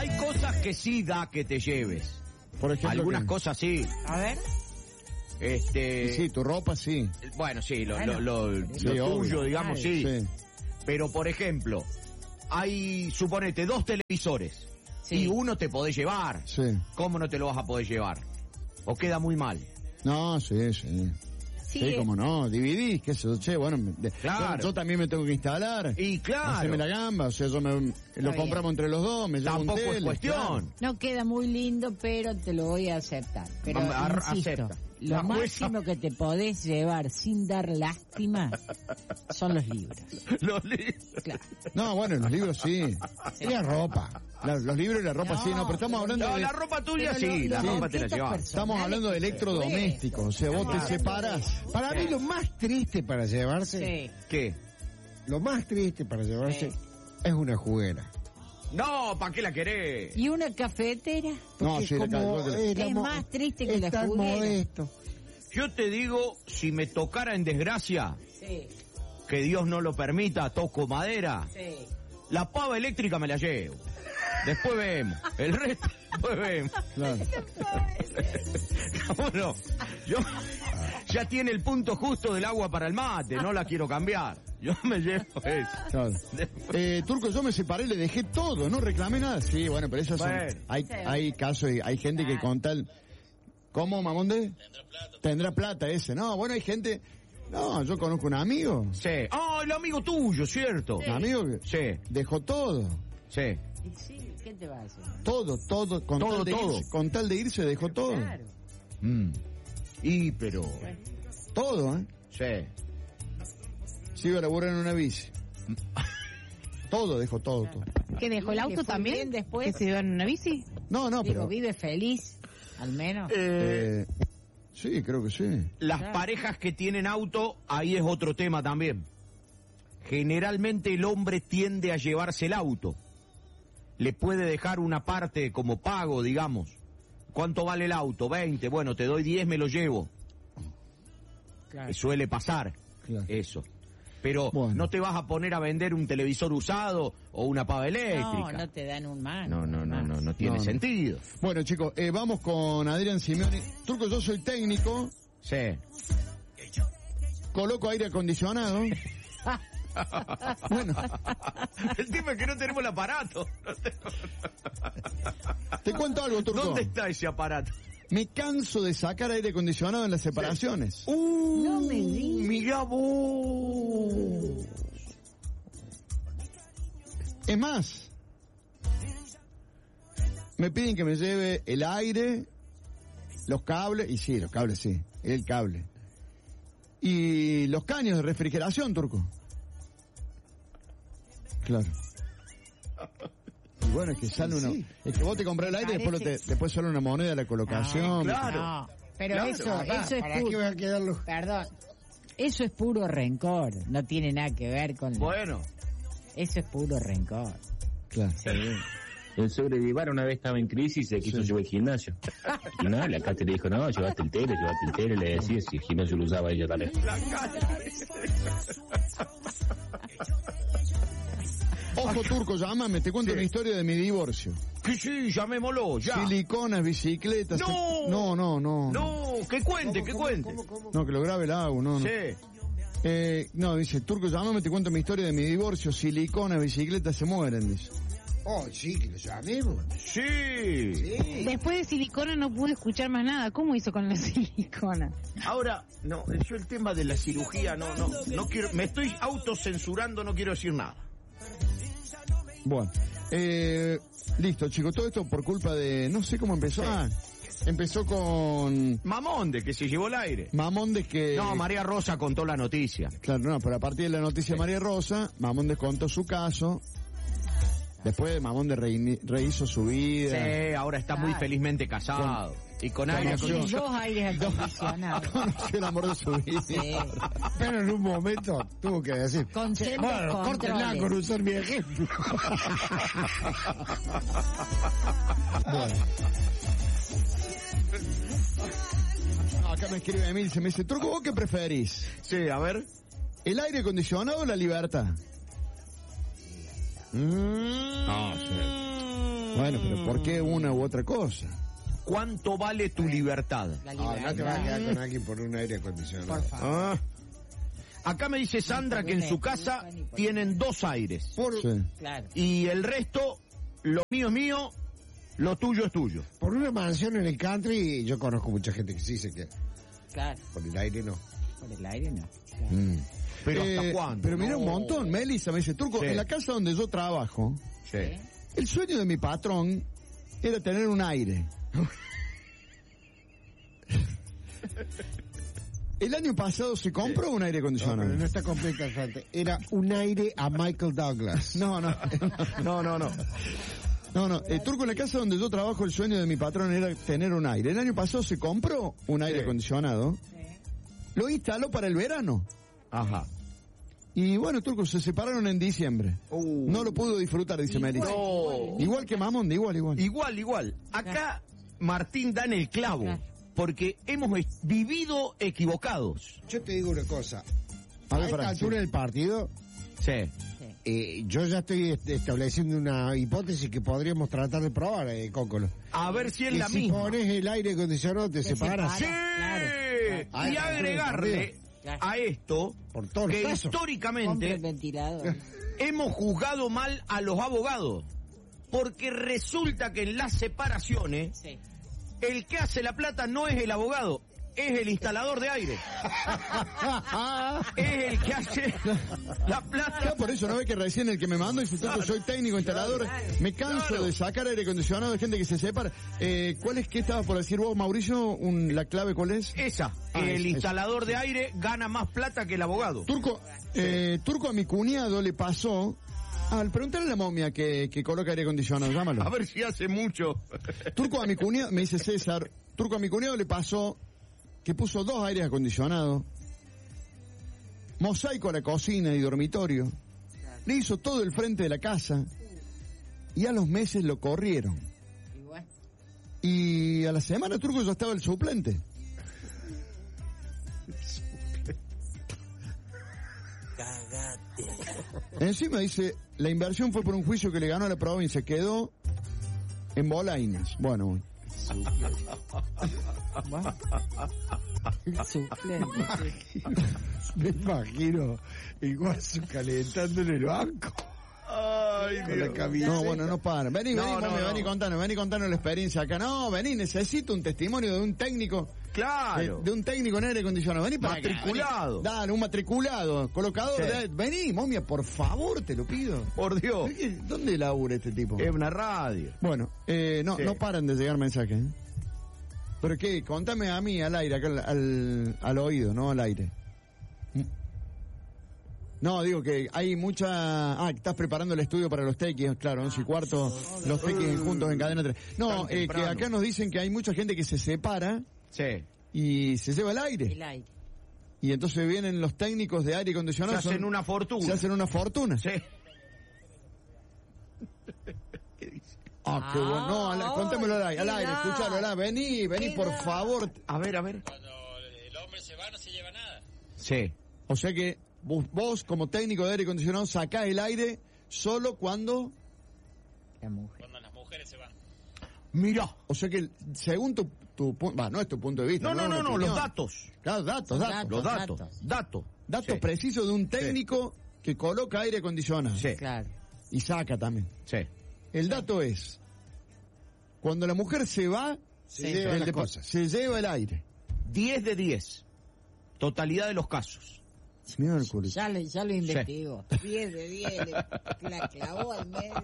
Hay cosas que sí da que te lleves. Por ejemplo, algunas cosas sí. A ver. Sí, tu ropa sí. Bueno, sí, lo Sí, tuyo, obvio. digamos, sí. Pero, por ejemplo, hay, suponete, 2 televisores. Sí. Y uno te podés llevar. Sí. ¿Cómo no te lo vas a poder llevar? ¿O queda muy mal? No, sí. Sí, cómo no, dividís, qué sé yo, che, bueno, Claro. yo también me tengo que instalar. Y claro. Haceme la gamba, o sea, lo compramos entre los dos, me llevo un Tampoco tele, es cuestión. claro. No queda muy lindo, pero te lo voy a aceptar. Pero insisto, Acepta. lo La jueza- máximo que te podés llevar sin dar lástima son los libros. Los libros. Claro. No, bueno, los libros sí. Y la ropa. Los libros y la ropa sí, no, pero estamos hablando No, de... la ropa tuya Pero sí, la los ropa te la objetos llevas. Estamos hablando de electrodomésticos, o sea, vos te separás. Para mí lo más triste para llevarse, Sí. ¿Qué? lo más triste para llevarse Sí. es una juguera. No, ¿para qué la querés? ¿Y una cafetera? No, Porque sí, la como calculo. Es más triste que es la tan juguera. modesto. Yo te digo, si me tocara en desgracia, Sí, que Dios no lo permita, toco madera, sí. la pava eléctrica me la llevo. Después vemos. El resto, después vemos. Claro. Bueno, yo ya tiene el punto justo del agua para el mate, no la quiero cambiar. Yo me llevo eso. Claro. Turco, yo me separé, le dejé todo, no reclamé nada. Sí, bueno, pero esas son... Bueno. Hay casos, hay gente que con tal... ¿Cómo, Mamonde? Tendrá plata ese. No, bueno, hay gente... No, yo conozco un amigo. Sí. Ah, el amigo tuyo, ¿cierto? Un amigo que Sí, dejó todo. sí. Y sí, ¿qué te va a hacer? Todo, con Todo, tal de todo. irse, con tal de irse dejó todo. Claro. Y pero... Todo, Sí. Se iba a laburar en una bici. Todo, dejó todo. ¿Que dejó el ¿Le auto fue también? bien después? ¿Que se iba en una bici? No, Digo, pero... vive feliz, al menos. Sí, creo que sí. Las Claro. parejas que tienen auto, ahí es otro tema también. Generalmente el hombre tiende a llevarse el auto. Le puede dejar una parte como pago, digamos. ¿Cuánto vale el auto? 20. Bueno, te doy 10, me lo llevo. Claro. Suele pasar Claro. eso. Pero Bueno. no te vas a poner a vender un televisor usado o una pava No, eléctrica. no te dan un mano. No tiene No, no. sentido. Bueno, chicos, vamos con Adrián Simeoni. Turco, yo soy técnico, Sí. coloco aire acondicionado. Bueno, El tema es que no tenemos el aparato. te cuento algo, Turco. ¿Dónde está ese aparato? Me canso de sacar aire acondicionado en las separaciones. No me digas. Mirá vos. Es más, me piden que me lleve el aire, los cables, y sí, los cables sí, el cable. Y los caños de refrigeración, Turco. Claro. Y bueno, es que sale uno. Sí. Es que vos te compras el aire y después sale una moneda de la colocación. claro. No, pero Claro, eso ¿Para es qué van puro... a quedar los... Perdón. Eso es puro rencor. No tiene nada que ver con... Bueno. Eso es puro rencor. Claro. El sobrellevar una vez estaba en crisis y se quiso llevar el gimnasio. Y nada, la Cate le dijo, no, llevaste el tele, le decía si el gimnasio lo usaba ella también. Ojo, Turco, llámame, te cuento Sí. una historia de mi divorcio. Que sí, llamémoslo, ya. Siliconas, bicicletas. No. No. No, que cuente, que cuente. No, que lo grabe el agua, no. Sí. No, dice, Turco, llámame, te cuento mi historia de mi divorcio. Siliconas, bicicletas se mueren, dice. Oh, sí, que lo llamemos. Sí. Sí. Después de silicona no pude escuchar más nada. ¿Cómo hizo con la silicona? Ahora, no, yo el tema de la cirugía, no quiero, me estoy autocensurando, no quiero decir nada. Bueno, listo, chicos, todo esto por culpa de, no sé cómo empezó. Empezó con Mamón de que se llevó el aire. Mamondes que... No, María Rosa contó la noticia. Claro, no, pero a partir de la noticia de María Rosa, Mamondes contó su caso. Después Mamondes rehizo su vida. Sí, ahora está muy felizmente casado. Y con aire Conoció. acondicionado. Dos aires acondicionados. Conoció el amor de su vida. Sí. Pero en un momento tuvo que decir, Con sendos bueno, córtenla controles. con usar mi ejemplo. Bueno. Acá me escribe Emil, se me dice, Turco, ¿vos qué preferís? Sí, a ver. ¿El aire acondicionado o la libertad? No, sí. Bueno, pero ¿por qué una u otra cosa? ¿Cuánto vale tu libertad? La No, no te vas a quedar con alguien por un aire acondicionado. Por favor. Ah. Acá me dice Sandra que en su casa tienen 2 aires. Sí. Claro. Y el resto, lo mío es mío, lo tuyo es tuyo. Por una mansión en el country, yo conozco mucha gente que sí se queda. Claro. Por el aire no. Por el aire no. Claro. Pero ¿hasta cuándo? Pero mira No. un montón. Melissa me dice, Turco, Sí. en la casa donde yo trabajo, Sí. el sueño de mi patrón era tener un aire. El año pasado se compró un aire No, acondicionado. pero no está completa, Fante. Era un aire a Michael Douglas. No, no, no, no, no. No, no, Turco, en la casa donde yo trabajo, el sueño de mi patrón era tener un aire. El año pasado se compró un aire acondicionado, lo instaló para el verano. Ajá. Y bueno, Turco, se separaron en diciembre. No lo pudo disfrutar, dice Melissa. No. Igual que Mamonde, igual. Igual. Acá Martín da en el clavo, Claro. porque hemos vivido equivocados. Yo te digo una cosa. A A ver, esta Frank, altura del partido, Sí. yo ya estoy estableciendo una hipótesis que podríamos tratar de probar, Cócolo. A ver si es Y la si misma. pones el aire acondicionado, te separas. Sí. Claro. Y agregarle Claro. a esto Por todos los que casos. Compre el históricamente ventilador. hemos juzgado mal a los abogados. Porque resulta que en las separaciones Sí. el que hace la plata no es el abogado, es el instalador de aire. Es el que hace la plata. Ya, por eso, ¿no ve que recién el que me mandó dice, Turco, soy técnico, instalador, me canso Claro. de sacar aire acondicionado de gente que se separa. ¿Cuál es que estabas por decir vos, Mauricio? La clave, ¿cuál es? Esa, Ah, el esa. instalador de aire gana más plata que el abogado. Turco, Turco, a mi cuñado le pasó... preguntarle a la momia que coloca aire acondicionado, llámalo. A ver si hace mucho. Turco, a mi cuñado, me dice César, Turco, a mi cuñado le pasó que puso 2 aires acondicionados, mosaico a la cocina y dormitorio, le hizo todo el frente de la casa y a los meses lo corrieron. Igual. Y a la semana, Turco, ya estaba el suplente. Encima dice, la inversión fue por un juicio que le ganó a la provincia, quedó en Bolainas. Bueno, Bueno. Suplente. Me imagino igual calentando en el banco. Ay, Con la camiseta. no, bueno, no para. Vení, No, momia, no. vení contanos la experiencia acá. No, vení, necesito un testimonio de un técnico. Claro. De un técnico en aire acondicionado. Vení para acá, Matriculado. vení. Dale, un matriculado, colocador. Sí. Vení, momia, por favor, te lo pido. Por Dios. ¿Dónde labura este tipo? Es una radio. Bueno, no, Sí. no paran de llegar mensajes. ¿eh? ¿Pero qué? Contame a mí, al aire, acá al oído, no al aire. No, digo que hay mucha... que estás preparando el estudio para los tequis, claro, 11:15, los tequis juntos en cadena 3. No, Tan que temprano. acá nos dicen que hay mucha gente que se separa Sí. y se lleva el aire. El aire. Y entonces vienen los técnicos de aire Se acondicionado. hacen una fortuna. Se hacen una fortuna. Sí. Ah, qué bueno. No, contémoslo al aire, mirá. escúchalo, al aire. Vení, por Mirá. favor. A ver, a ver. Cuando el hombre se va, no se lleva nada. Sí. O sea que vos como técnico de aire acondicionado sacás el aire solo cuando... La mujer. Cuando las mujeres se van. Mira. O sea que según tu punto... no es tu punto de vista. No, Una los opinión. datos. Claro, datos. Los datos. Datos. Datos Sí. precisos de un técnico que coloca aire acondicionado. Sí. Claro. Y saca también. Sí. El dato es... Cuando la mujer se va... Se llevan las cosas. Se lleva el aire. 10 de 10. Totalidad de los casos. Miércoles. Ya lo investigó. 10 de 10. La clavó al medio.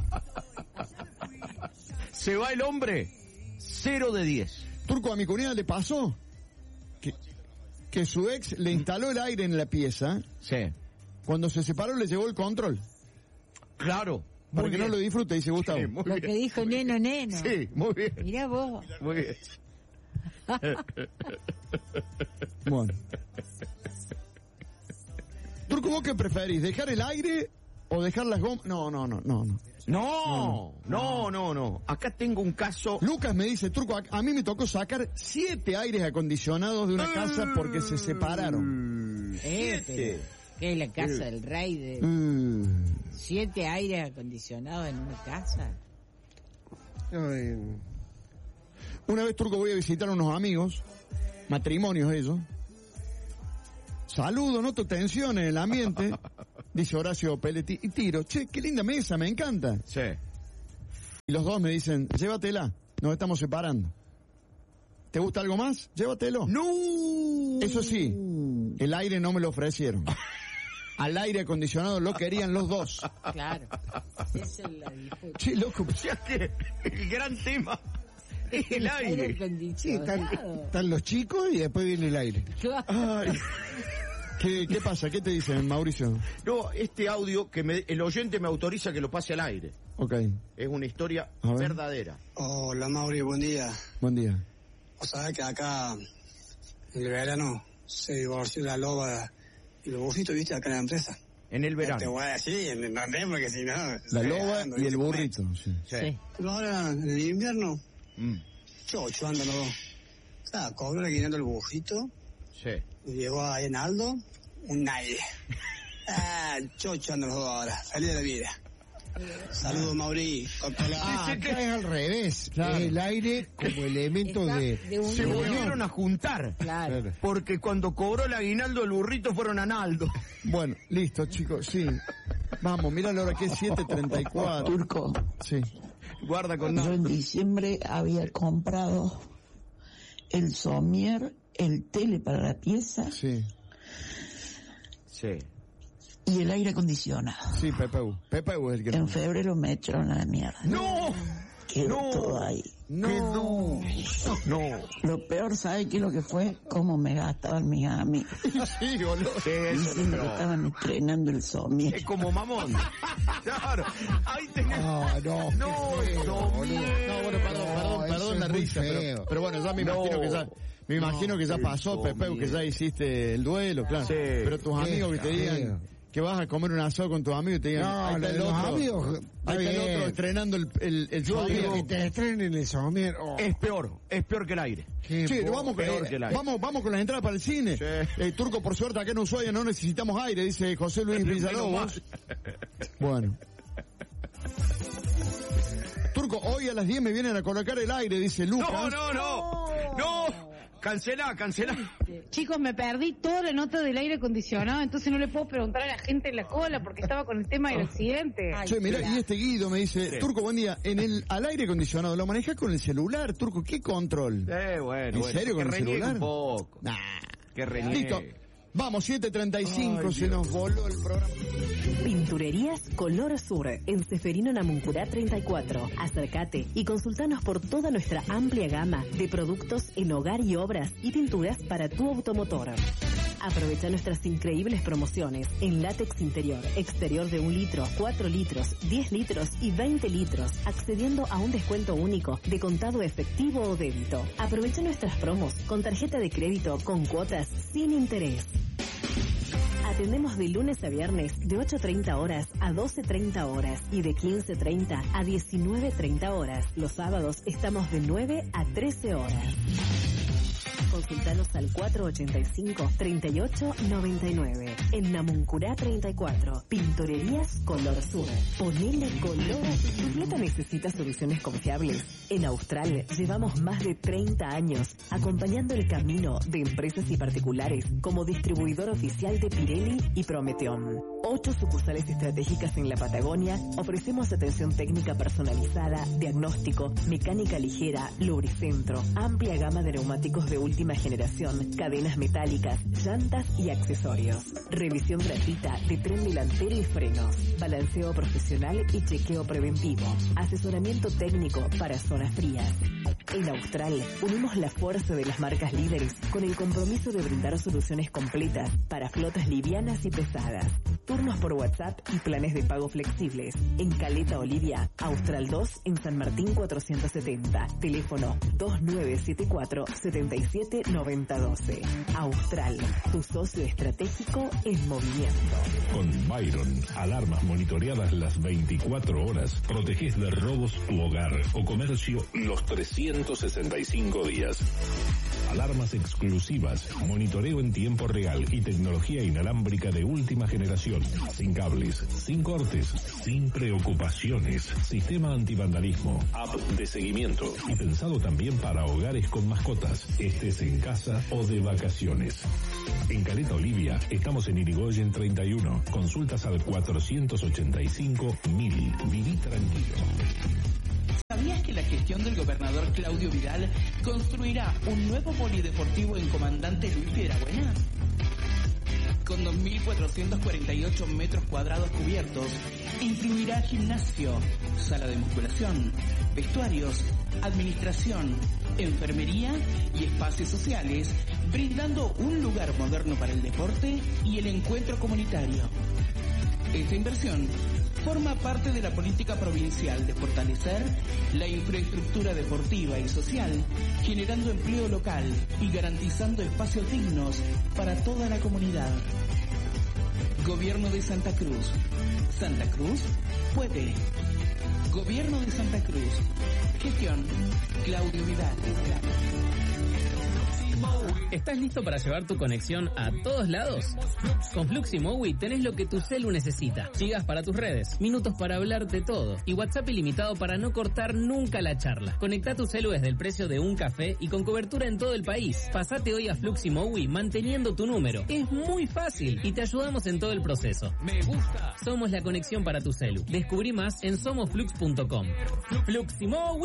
Se va el hombre. 0 de 10. Turco, a mi cuñada le pasó que su ex le instaló el aire en la pieza. Sí. Cuando se separó le llevó el control. Claro. Para Muy que bien. no lo disfrute, dice Gustavo. Sí, muy Lo bien. que dijo Neno. Sí, muy bien. Mirá vos. Muy bien. Bueno. Turco, ¿vos qué preferís? ¿Dejar el aire o dejar las gomas? No. No. Acá tengo un caso. Lucas me dice, Turco, a mí me tocó sacar 7 aires acondicionados de una casa porque se separaron. Pero, ¿qué es la casa del rey? De 7 aires acondicionados en una casa. Una vez, Turco, voy a visitar a unos amigos, matrimonios ellos. Saludo, noto tensión en el ambiente, dice Horacio Pelletti, y tiro, che, qué linda mesa, me encanta. Sí. Y los dos me dicen, llévatela, nos estamos separando. ¿Te gusta algo más? Llévatelo. ¡No! Eso sí, el aire no me lo ofrecieron. Al aire acondicionado lo querían los dos. Claro. Esa es la disputa. Che, loco, O sea que el gran tema es el aire. Sí, acondicionado. están los chicos y después viene el aire. ay. ¿Qué pasa? ¿Qué te dicen, Mauricio? No, este audio que el oyente me autoriza que lo pase al aire. Ok, Es una historia A ver. verdadera. Hola Mauri, buen día. buen día. O sabés que acá en el verano se divorció la loba y los bufitos, viste, acá en la empresa. En el Te verano. voy a decir, en mandé porque si no... La loba y el burrito. Sí. Sí. Pero ahora en el invierno, Mm, chocho andan los dos. Claro, cobró guinando el bufito sí. y llegó ahí en Aldo un aire. Chocho andan los dos ahora, feliz de la vida. Saludos Mauri, Ah, acá es al revés. Claro. Es el aire como elemento Está de de un- Se Unión. volvieron a juntar. Claro. Porque cuando cobró el aguinaldo el burrito fueron a Naldo. Bueno, listo, chicos, sí. Vamos, mira la hora que es 7:34. Turco, Sí. Guarda con yo Naldo. en diciembre había comprado el somier, el tele para la pieza Sí, Sí. y el aire acondicionado. sí, Pepeu. Pepeu es el que... En febrero me echaron a la mierda. ¡No! Quedó no. todo ahí. No. No. Lo peor, ¿sabe qué es lo que fue? Cómo me gastaban mis amigos. Sí, boludo. Sí, eso Diciendo que no. estaban estrenando el somier. Es como mamón. Claro. Ahí tenés. No, No, qué feo, no, boludo. No, bueno, No, eso perdón la es muy risa, feo. pero bueno, ya me No. imagino que ya... Me imagino que ya el pasó, Pepeu, que ya hiciste el duelo, claro. Sí. Pero tus amigos que te digan feo. que vas a comer un asado con tus amigos y te digan, No, ahí está lo el de los otro, amigos, está ahí está el bien. otro estrenando el Yo somier. digo que te estrenen el somier. Oh, Es peor que el aire. qué Sí, bo- vamos, peor que el aire. vamos con las entradas para el cine. Sí. Turco, por suerte, acá en Ushuaia no necesitamos aire, dice José Luis Villalobos. Bueno. Turco, hoy a las 10 me vienen a colocar el aire, dice Lucas. No. Cancelá. Chicos, me perdí toda la nota del aire acondicionado, entonces no le puedo preguntar a la gente en la cola porque estaba con el tema del accidente. Ay, Che, mirá, claro. y este Guido me dice, Sí. Turco, buen día, al aire acondicionado, ¿lo manejas con el celular, Turco? ¿Qué control? Bueno. ¿En serio con que el reniegue celular? un poco. Nah. Que reniegue. Listo. Vamos, 7:35, Ay, se nos voló el programa. Pinturerías Color Sur, en Seferino Namuncurá 34. Acércate y consultanos por toda nuestra amplia gama de productos en hogar y obras y pinturas para tu automotor. Aprovecha nuestras increíbles promociones en látex interior, exterior de 1 litro, 4 litros, 10 litros y 20 litros, accediendo a un descuento único de contado efectivo o débito. Aprovecha nuestras promos con tarjeta de crédito con cuotas sin interés. Atendemos de lunes a viernes de 8:30 horas a 12:30 horas y de 15:30 a 19:30 horas. Los sábados estamos de 9 a 13 horas. Consultanos al 485-3899. En Namuncurá 34. Pinturerías Color Sur. Ponele color. ¿Tu flota necesita soluciones confiables? En Austral llevamos más de 30 años acompañando el camino de empresas y particulares como distribuidor oficial de Pirelli y Prometeon. 8 sucursales estratégicas en la Patagonia. Ofrecemos atención técnica personalizada, diagnóstico, mecánica ligera, lubricentro, amplia gama de neumáticos de última generación, cadenas metálicas, llantas y accesorios. Revisión gratuita de tren delantero y frenos, balanceo profesional y chequeo preventivo. Asesoramiento técnico para zonas frías. En Austral, unimos la fuerza de las marcas líderes con el compromiso de brindar soluciones completas para flotas livianas y pesadas. Turnos por WhatsApp y planes de pago flexibles. En Caleta Olivia, Austral 2 en San Martín 470. Teléfono 2974-779012. Austral, tu socio estratégico en movimiento. Con Byron, alarmas monitoreadas las 24 horas. Protegés de robos tu hogar o comercio los 365 días. alarmas exclusivas, monitoreo en tiempo real y tecnología inalámbrica de última generación, sin cables, sin cortes, sin preocupaciones, sistema antivandalismo, app de seguimiento y pensado también para hogares con mascotas, estés en casa o de vacaciones. En Caleta Olivia estamos en Irigoyen 31, consultas al 485.000. Viví tranquilo. ¿Sabías que la gestión del gobernador Claudio Vidal construirá un nuevo polideportivo en Comandante Luis Piedrabuena? Con 2.448 metros cuadrados cubiertos, incluirá gimnasio, sala de musculación, vestuarios, administración, enfermería y espacios sociales, brindando un lugar moderno para el deporte y el encuentro comunitario. Esta inversión forma parte de la política provincial de fortalecer la infraestructura deportiva y social, generando empleo local y garantizando espacios dignos para toda la comunidad. Gobierno de Santa Cruz. Santa Cruz puede. Gobierno de Santa Cruz. Gestión Claudio Vidal. ¿Estás listo para llevar tu conexión a todos lados? Con Fluxy Mowi tenés lo que tu celu necesita. Gigas para tus redes, minutos para hablar de todo y WhatsApp ilimitado para no cortar nunca la charla. Conectá tu celu desde el precio de un café y con cobertura en todo el país. Pasate hoy a Fluxy Mowi manteniendo tu número. Es muy fácil y te ayudamos en todo el proceso. Me gusta. Somos la conexión para tu celu. Descubrí más en somosflux.com. Fluxy Mowi.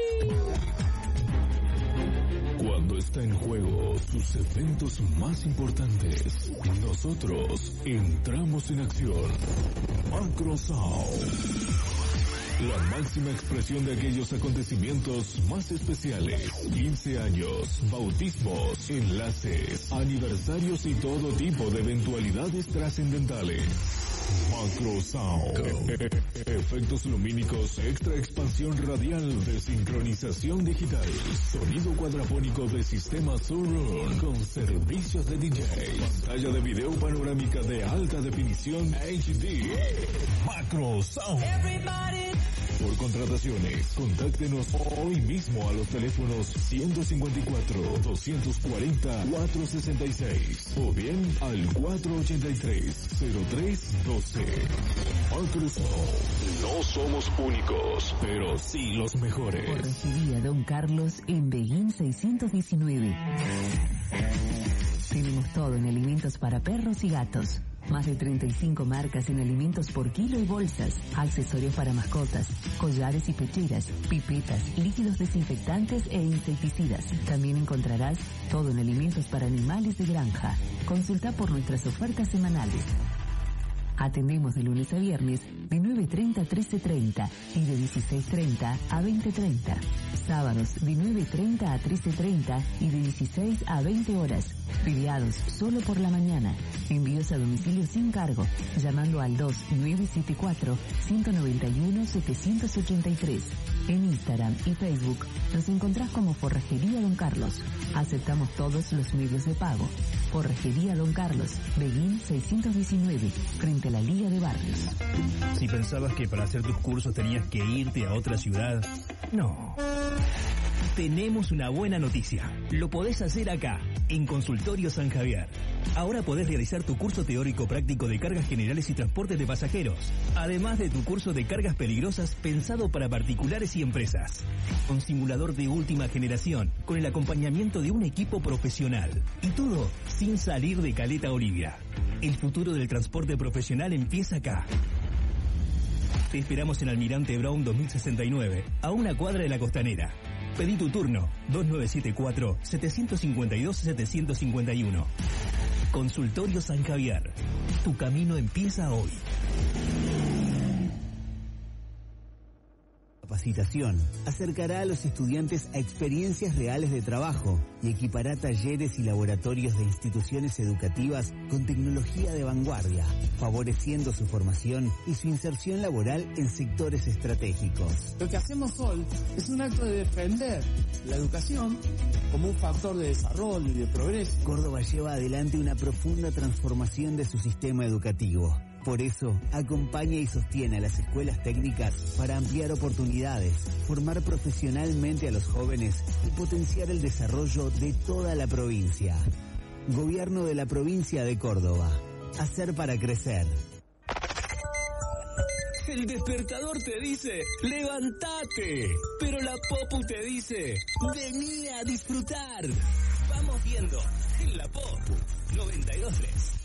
Cuando está en juego sus eventos más importantes, nosotros entramos en acción. Macrosound. La máxima expresión de aquellos acontecimientos más especiales. 15 años, bautismos, enlaces, aniversarios y todo tipo de eventualidades trascendentales. Macrosound. Efectos lumínicos, extra expansión radial de sincronización digital. Sonido cuadrafónico de sistema Surround con servicios de DJ. Pantalla de video panorámica de alta definición HD. Macrosound. Por contrataciones, contáctenos hoy mismo a los teléfonos 154-240-466 o bien al 483-0312. Microsoft. No somos únicos, pero sí los mejores. Corregidía Don Carlos en Beguín 619. Tenemos todo en alimentos para perros y gatos. Más de 35 marcas en alimentos por kilo y bolsas, accesorios para mascotas, collares y pecheras, pipetas, líquidos desinfectantes e insecticidas. También encontrarás todo en alimentos para animales de granja. Consulta por nuestras ofertas semanales. Atendemos de lunes a viernes de 9:30 a 13:30 y de 16:30 a 20:30. Sábados de 9:30 a 13:30 y de 16 a 20 horas. Feriados solo por la mañana. Envíos a domicilio sin cargo, llamando al 2974-191-783. En Instagram y Facebook nos encontrás como Forrajería Don Carlos. Aceptamos todos los medios de pago. Forrajería Don Carlos, Beguín 619, frente a la Liga de Barrios. Si pensabas que para hacer tus cursos tenías que irte a otra ciudad, no. Tenemos una buena noticia. Lo podés hacer acá, en Consultorio San Javier. Ahora podés realizar tu curso teórico práctico de cargas generales y transportes de pasajeros, además de tu curso de cargas peligrosas pensado para particulares y empresas. Un simulador de última generación, con el acompañamiento de un equipo profesional. Y todo sin salir de Caleta Olivia. El futuro del transporte profesional empieza acá. Te esperamos en Almirante Brown 2069, a una cuadra de la Costanera. Pedí tu turno, 2974-752-751. Consultorio San Javier. Tu camino empieza hoy. Capacitación acercará a los estudiantes a experiencias reales de trabajo y equipará talleres y laboratorios de instituciones educativas con tecnología de vanguardia, favoreciendo su formación y su inserción laboral en sectores estratégicos. Lo que hacemos hoy es un acto de defender la educación como un factor de desarrollo y de progreso. Córdoba lleva adelante una profunda transformación de su sistema educativo. Por eso, acompaña y sostiene a las escuelas técnicas para ampliar oportunidades, formar profesionalmente a los jóvenes y potenciar el desarrollo de toda la provincia. Gobierno de la provincia de Córdoba. Hacer para crecer. El despertador te dice, ¡levántate! Pero la Popu te dice, ¡vení a disfrutar! Vamos viendo en la Popu 92.3.